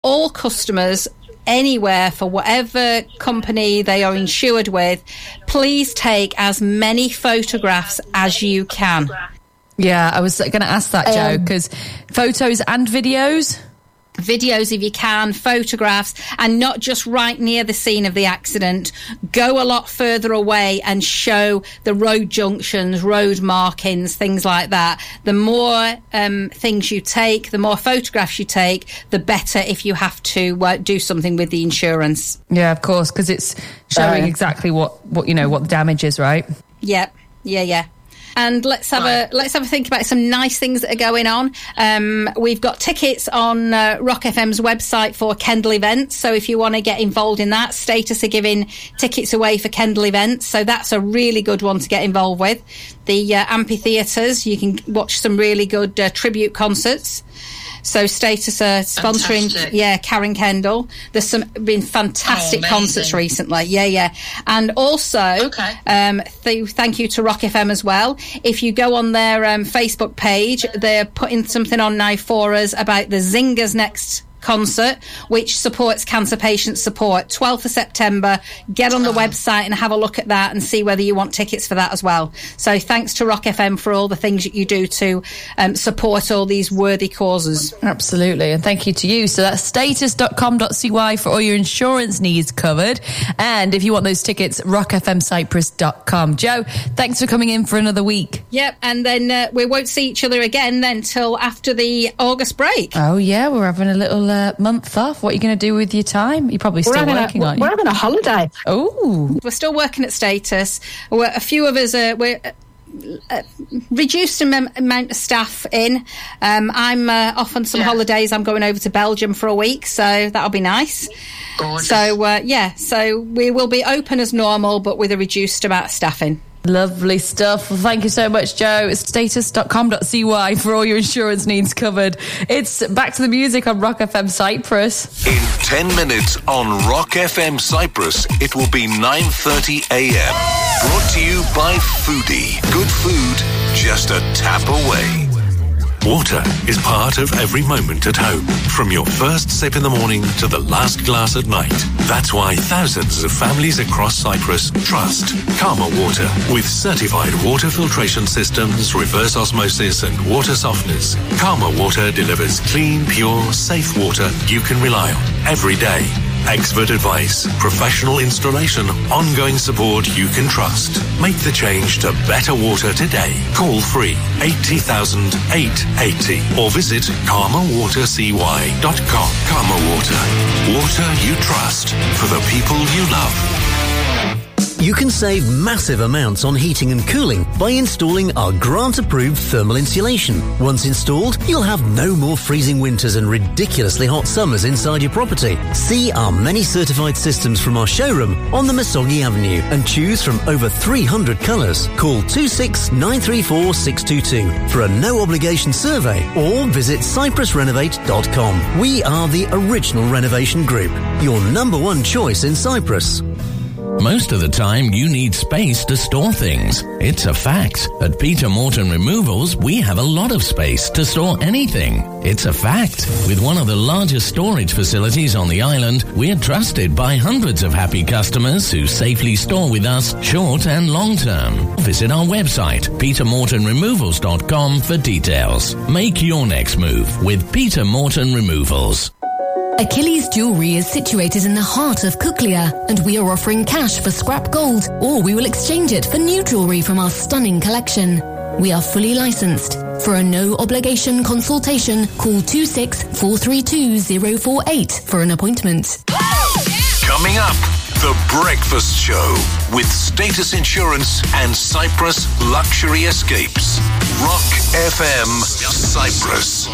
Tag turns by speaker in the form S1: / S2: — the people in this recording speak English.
S1: all customers anywhere for whatever company they are insured with, please take as many photographs as you can.
S2: Yeah, I was going to ask that, Jo, because photos and videos?
S1: Videos if you can, photographs, and not just right near the scene of the accident. Go a lot further away and show the road junctions, road markings, things like that. The more things you take, the more photographs you take, the better if you have to do something with the insurance.
S2: Yeah, of course, because it's showing exactly what you know, what the damage is, right?
S1: Yep. Yeah. And let's have a think about some nice things that are going on. We've got tickets on Rock FM's website for Kendal events. So if you want to get involved in that, Status are giving tickets away for Kendal events. So that's a really good one to get involved with. The amphitheatres, you can watch some really good tribute concerts. So Status are sponsoring, Karen Kendal. There's been fantastic concerts recently. Yeah. And also, thank you to Rock FM as well. If you go on their Facebook page, they're putting something on now for us about the Zingers Next concert, which supports cancer patient support. 12th of September. Get on the website and have a look at that and see whether you want tickets for that as well. So thanks to Rock FM for all the things that you do to support all these worthy causes.
S2: Absolutely, and thank you to you. So that's status.com.cy for all your insurance needs covered. And if you want those tickets, rockfmcyprus.com. Jo, thanks for coming in for another week.
S1: Yep, and then we won't see each other again then till after the August break.
S2: Oh yeah, we're having a little month off. What are you going to do with your time? You're probably still working, aren't you?
S3: We're having a holiday.
S2: Oh,
S1: we're still working at Status. A few of us we're reduced amount of staff in. I'm off on some holidays. I'm going over to Belgium for a week, so that'll be nice. Gorgeous. So so we will be open as normal, but with a reduced amount of staffing.
S2: Lovely stuff. Well, thank you so much, Jo. It's status.com.cy for all your insurance needs covered. It's back to the music on Rock FM Cyprus.
S4: In 10 minutes on Rock FM Cyprus, it will be 9:30 a.m. Brought to you by Foodie. Good food, just a tap away. Water is part of every moment at home, from your first sip in the morning to the last glass at night. That's why thousands of families across Cyprus trust Karma Water. With certified water filtration systems, reverse osmosis and water softeners, Karma Water delivers clean, pure, safe water you can rely on every day. Expert advice, professional installation, ongoing support you can trust. Make the change to better water today. Call free 80,000 880 or visit karmawatercy.com. Karma Water. Water you trust for the people you love.
S5: You can save massive amounts on heating and cooling by installing our grant-approved thermal insulation. Once installed, you'll have no more freezing winters and ridiculously hot summers inside your property. See our many certified systems from our showroom on the Masogi Avenue and choose from over 300 colours. Call 26934 for a no-obligation survey or visit cyprusrenovate.com. We are the original renovation group, your number one choice in Cyprus.
S6: Most of the time, you need space to store things. It's a fact. At Peter Morton Removals, we have a lot of space to store anything. It's a fact. With one of the largest storage facilities on the island, we're trusted by hundreds of happy customers who safely store with us short and long term. Visit our website, petermortonremovals.com for details. Make your next move with Peter Morton Removals.
S7: Achilles Jewellery is situated in the heart of Kuklia, and we are offering cash for scrap gold, or we will exchange it for new jewellery from our stunning collection. We are fully licensed. For a no-obligation consultation, call 26432 for an appointment.
S4: Coming up, The Breakfast Show with Status Insurance and Cyprus Luxury Escapes. Rock FM Cyprus.